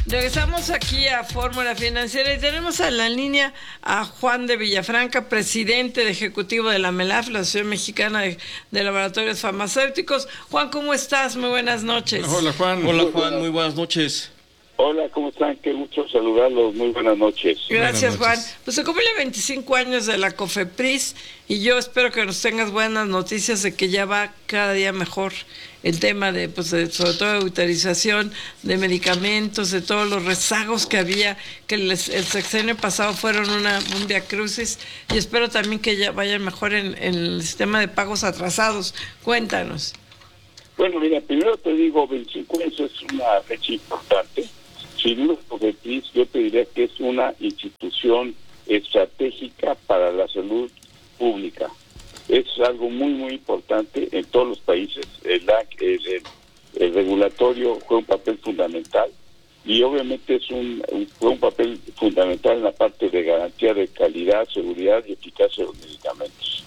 Regresamos aquí a Fórmula Financiera y tenemos a la línea a Juan de Villafranca, presidente ejecutivo de la MELAF, la Asociación Mexicana de Laboratorios Farmacéuticos. Juan, ¿cómo estás? Muy buenas noches. Hola, Juan. Hola, Juan, muy buenas noches. Hola, ¿cómo están? Qué gusto saludarlos. Muy buenas noches. Gracias, Juan. Pues se cumple 25 años de la COFEPRIS y yo espero que nos tengas buenas noticias de que ya va cada día mejor el tema de, sobre todo de autorización de medicamentos, de todos los rezagos que había, que el sexenio pasado fueron un viacrucis, y espero también que ya vayan mejor en el sistema de pagos atrasados. Cuéntanos. Bueno, mira, primero te digo, 25 años es una fecha importante. Sin duda, COFEPRIS, yo te diría que es una institución estratégica para la salud pública. Es algo muy, muy importante en todos los países. El regulatorio juega un papel fundamental y obviamente juega un papel fundamental en la parte de garantía de calidad, seguridad y eficacia de los medicamentos.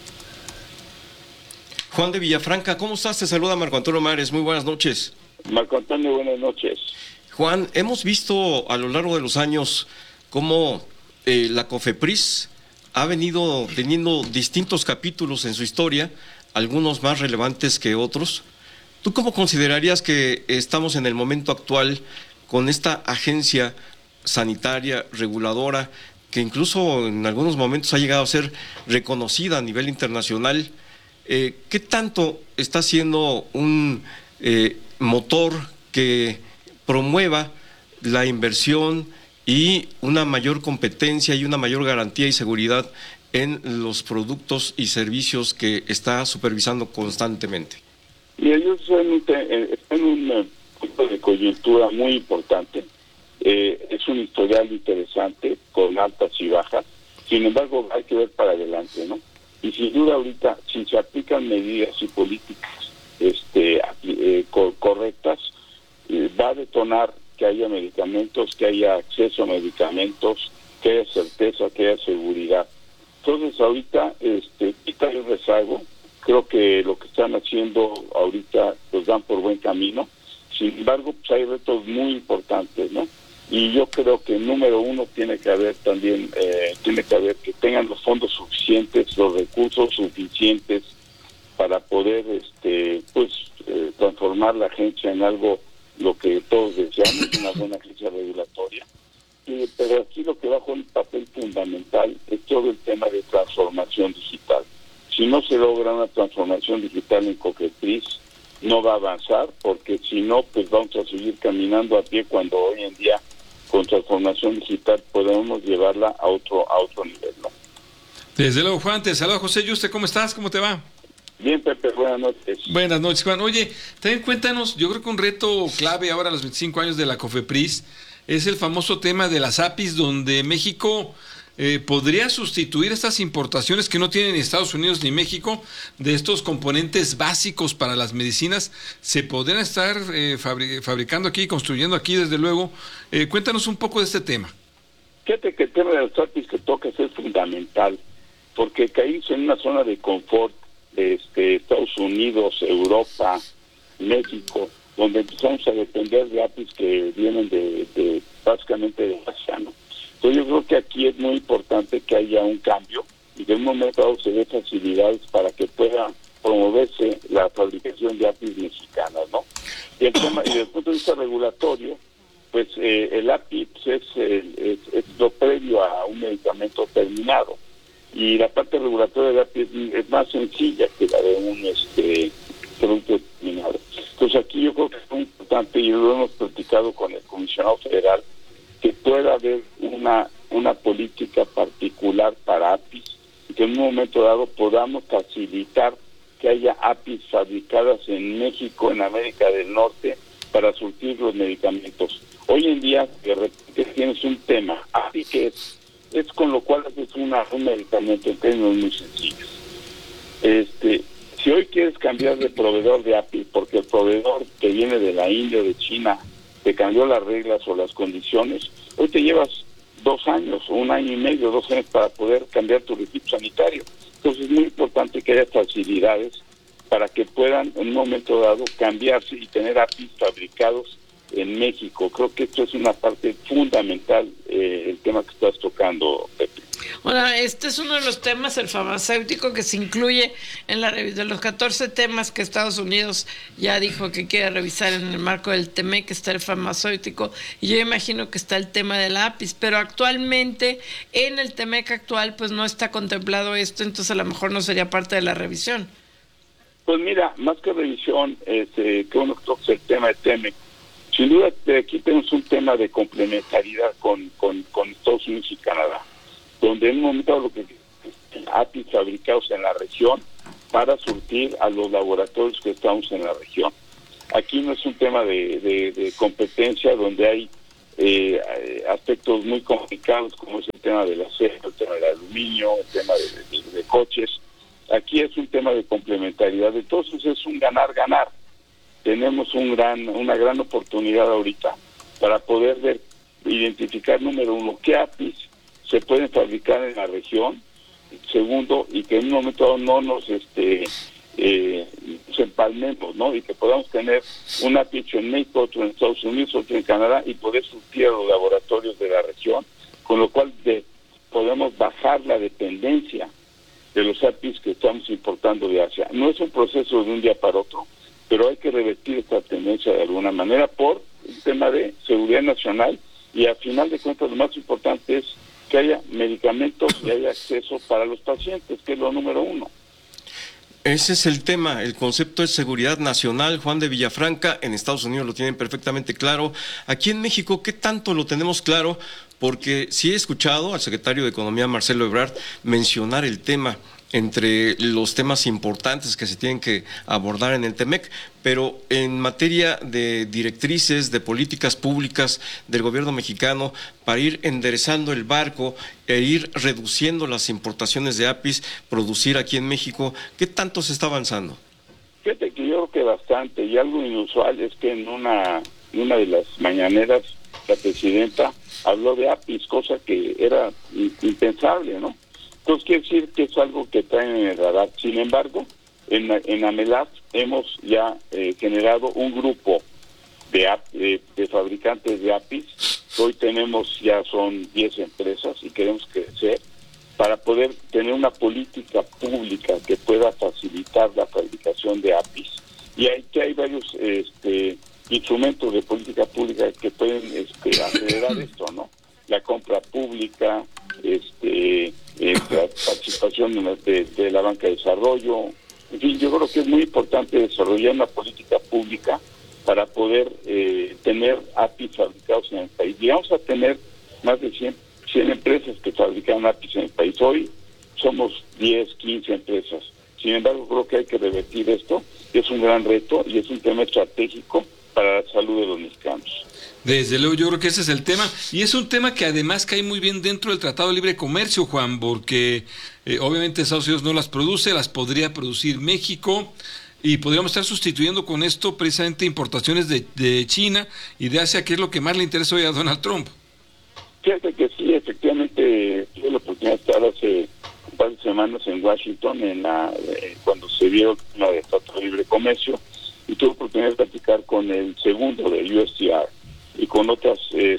Juan de Villafranca, ¿cómo estás? Te saluda Marco Antonio Mares, muy buenas noches. Marco Antonio, buenas noches. Juan, hemos visto a lo largo de los años cómo la COFEPRIS ha venido teniendo distintos capítulos en su historia, algunos más relevantes que otros. ¿Tú cómo considerarías que estamos en el momento actual con esta agencia sanitaria, reguladora, que incluso en algunos momentos ha llegado a ser reconocida a nivel internacional? ¿Qué tanto está siendo un motor que promueva la inversión y una mayor competencia y una mayor garantía y seguridad en los productos y servicios que está supervisando constantemente? Y ellos están en un punto de coyuntura muy importante. Es un historial interesante, con altas y bajas. Sin embargo, hay que ver para adelante, ¿no? Y sin duda ahorita, si se aplican medidas y políticas correctas, va a detonar que haya medicamentos, que haya acceso a medicamentos, que haya certeza, que haya seguridad. Entonces ahorita quita el rezago. Creo que lo que están haciendo ahorita los dan por buen camino. Sin embargo, pues hay retos muy importantes, ¿no? Y yo creo que número uno tiene que haber también, que tengan los fondos suficientes, los recursos suficientes para poder transformar la agencia en algo lo que todos deseamos, una buena agencia regulatoria. Pero aquí lo que va a jugar un papel fundamental es todo el tema de transformación digital. Si no se logra una transformación digital en COFEPRIS, no va a avanzar, porque si no, pues vamos a seguir caminando a pie cuando hoy en día con transformación digital podemos llevarla a otro nivel, ¿no? Desde luego, Juan, te saluda José Yuste, ¿cómo estás? ¿Cómo te va? Bien, Pepe, buenas noches. Buenas noches, Juan. Oye, también cuéntanos, yo creo que un reto clave ahora a los 25 años de la COFEPRIS es el famoso tema de las APIs, donde México podría sustituir estas importaciones que no tienen ni Estados Unidos ni México, de estos componentes básicos para las medicinas. Se podrían estar fabricando aquí, construyendo aquí, desde luego. Cuéntanos un poco de este tema. Fíjate que el tema de las APIs que tocas es fundamental, porque caímos en una zona de confort de Estados Unidos, Europa, México, donde empezamos a depender de APIs que vienen de básicamente de Asia, ¿no? Entonces yo creo que aquí es muy importante que haya un cambio y que en un momento dado se dé facilidades para que pueda promoverse la fabricación de APIs mexicanas, ¿no? Y desde el punto de vista regulatorio, pues el API pues, es lo previo a un medicamento terminado, y la parte regulatoria de API es más sencilla que la de un producto terminado. Entonces aquí yo creo que es muy importante, y lo hemos platicado con el comisionado federal, que pueda haber una política particular para APIs, y que en un momento dado podamos facilitar que haya APIs fabricadas en México, en América del Norte, para surtir los medicamentos. Hoy en día, de repente tienes un tema, API que es con lo cual es un medicamento en términos muy sencillos. Si hoy quieres cambiar de proveedor de API, porque el proveedor que viene de la India o de China te cambió las reglas o las condiciones, hoy te llevas 2 años, 1 año y medio, 2 años para poder cambiar tu registro sanitario. Entonces es muy importante que haya facilidades para que puedan en un momento dado cambiarse y tener APIs fabricados en México. Creo que esto es una parte fundamental, el tema que estás tocando, Pepe. Ahora, este es uno de los temas, el farmacéutico, que se incluye en la revisión de los 14 temas que Estados Unidos ya dijo que quiere revisar en el marco del TEMEC, que está el farmacéutico, y yo imagino que está el tema del lápiz, pero actualmente en el TEMEC actual pues no está contemplado esto, entonces a lo mejor no sería parte de la revisión. Pues mira, más que revisión, que uno toca el tema de TEMEC, sin duda aquí tenemos un tema de complementariedad con Estados Unidos y Canadá, donde en un momento lo que APIs fabricados en la región para surtir a los laboratorios que estamos en la región. Aquí no es un tema de competencia donde hay aspectos muy complicados como es el tema del acero, el tema del aluminio, el tema de coches. Aquí es un tema de complementariedad, entonces es un ganar-ganar. Tenemos una gran oportunidad ahorita para poder identificar, número uno, qué APIs se pueden fabricar en la región, segundo, y que en un momento dado no nos empalmemos, ¿no? Y que podamos tener un API hecho en México, otro en Estados Unidos, otro en Canadá, y poder surtir a los laboratorios de la región, con lo cual podemos bajar la dependencia de los APIs que estamos importando de Asia. No es un proceso de un día para otro, pero hay que revertir esta tendencia de alguna manera por el tema de seguridad nacional, y al final de cuentas lo más importante es que haya medicamentos y haya acceso para los pacientes, que es lo número uno. Ese es el tema, el concepto es seguridad nacional. Juan de Villafranca, en Estados Unidos lo tienen perfectamente claro. Aquí en México, ¿qué tanto lo tenemos claro? Porque sí he escuchado al secretario de Economía, Marcelo Ebrard, mencionar el tema entre los temas importantes que se tienen que abordar en el TEMEC, pero en materia de directrices, de políticas públicas del gobierno mexicano para ir enderezando el barco e ir reduciendo las importaciones de APIs, producir aquí en México, ¿qué tanto se está avanzando? Fíjate que yo creo que bastante, y algo inusual es que en una de las mañaneras la presidenta habló de APIs, cosa que era impensable, ¿no? Entonces quiere decir que es algo que traen en el radar. Sin embargo, en AMELAF hemos ya generado un grupo de fabricantes de APIs. Hoy ya son 10 empresas y queremos crecer para poder tener una política pública que pueda facilitar la fabricación de APIs. Y hay varios instrumentos de política pública que pueden acelerar esto, ¿no? La compra pública, la participación de la banca de desarrollo. En fin, yo creo que es muy importante desarrollar una política pública para poder tener APIs fabricados en el país. Y vamos a tener más de 100 empresas que fabrican APIs en el país. Hoy somos 10, 15 empresas. Sin embargo, creo que hay que revertir esto. Es un gran reto y es un tema estratégico para la salud de los mexicanos. Desde luego, yo creo que ese es el tema, y es un tema que además cae muy bien dentro del Tratado de Libre Comercio, Juan, porque obviamente Estados Unidos no las produce, las podría producir México, y podríamos estar sustituyendo con esto precisamente importaciones de China y de Asia, que es lo que más le interesa hoy a Donald Trump. Fíjate que sí, efectivamente, tuve la oportunidad de estar hace un par de semanas en Washington, cuando se vio la de Tratado de Libre Comercio, y tuve la oportunidad de platicar con el segundo del USTR y con otras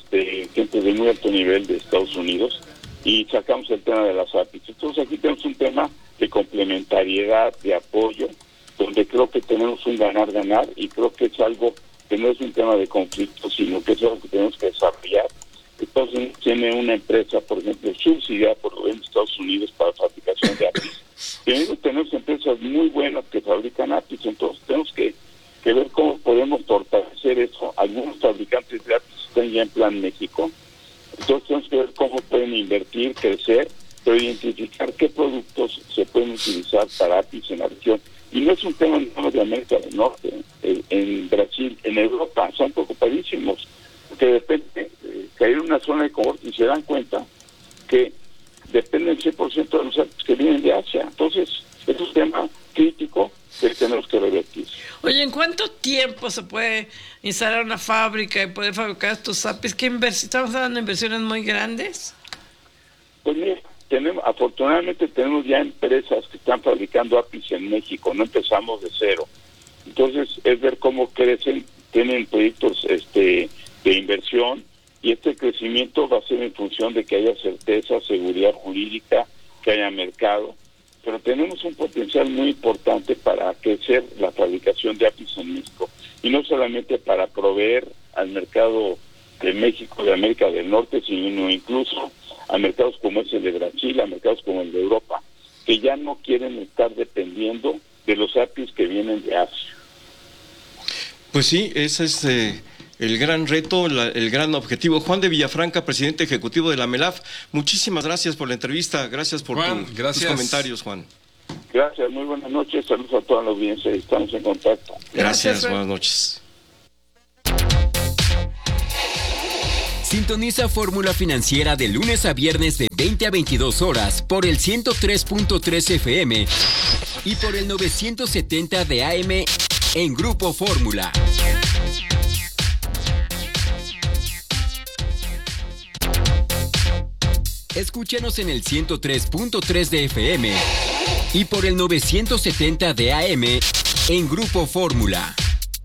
gente de muy alto nivel de Estados Unidos, y sacamos el tema de las APIs. Entonces aquí tenemos un tema de complementariedad, de apoyo, donde creo que tenemos un ganar-ganar, y creo que es algo que no es un tema de conflicto, sino que es algo que tenemos que desarrollar. Estados Unidos tiene una empresa, por ejemplo, subsidiada por el gobierno de Estados Unidos para fabricación de APIs. Tenemos empresas muy buenas que fabrican APIs, entonces tenemos que ver cómo podemos fortalecer eso. Algunos fabricantes de APIs están ya en Plan México, entonces tenemos que ver cómo pueden invertir, crecer, pero identificar qué productos se pueden utilizar para APIs en la región. Y no es un tema de América del Norte, en Brasil, en Europa, son preocupadísimos, porque depende, caer en una zona de confort y se dan cuenta que dependen 100% de los APIs que vienen de Asia. Entonces, es un tema crítico que tenemos que revertir. Oye, ¿en cuánto tiempo se puede instalar una fábrica y poder fabricar estos APIs? ¿Estamos hablando de inversiones muy grandes? Pues mira, afortunadamente tenemos ya empresas que están fabricando APIs en México, no empezamos de cero. Entonces es ver cómo crecen tienen proyectos de inversión, y este crecimiento va a ser en función de que haya certeza, seguridad jurídica, que haya mercado, pero tenemos un potencial muy importante para crecer la fabricación de APIs en México, y no solamente para proveer al mercado de México, de América del Norte, sino incluso a mercados como es el de Brasil, a mercados como el de Europa, que ya no quieren estar dependiendo de los APIs que vienen de Asia. Pues sí, ese es el gran reto, el gran objetivo. Juan de Villafranca, presidente ejecutivo de la MELAF, muchísimas gracias por la entrevista, gracias por tus comentarios, Juan. Gracias, muy buenas noches, saludos a toda la audiencia, estamos en contacto. Gracias, buenas noches. Sintoniza Fórmula Financiera de lunes a viernes de 20 a 22 horas por el 103.3 FM y por el 970 de AM en Grupo Fórmula. Escúchanos en el 103.3 de FM y por el 970 de AM en Grupo Fórmula.